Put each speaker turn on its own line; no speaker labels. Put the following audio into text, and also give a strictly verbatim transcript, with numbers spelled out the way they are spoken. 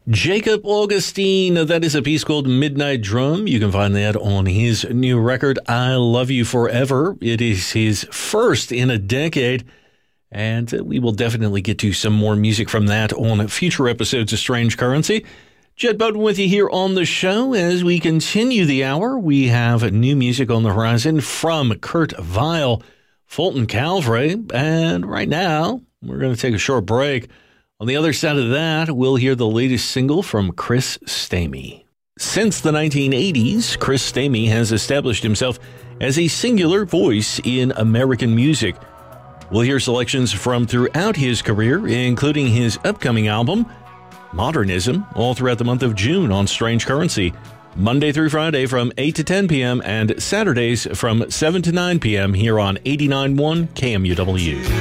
Jacob Augustine, that is a piece called Midnight Drum. You can find that on his new record, I Love You Forever. It is his first in a decade, and we will definitely get to some more music from that on future episodes of Strange Currency. Jed Bowden with you here on the show. As we continue the hour, we have new music on the horizon from Kurt Vile, Fulton Calvary, and right now, we're going to take a short break. On the other side of that, we'll hear the latest single from Chris Stamey. Since the nineteen eighties, Chris Stamey has established himself as a singular voice in American music. We'll hear selections from throughout his career, including his upcoming album, Modernism, all throughout the month of June on Strange Currency, Monday through Friday from eight to ten p.m. and Saturdays from seven to nine p.m. here on eighty-nine point one K M U W.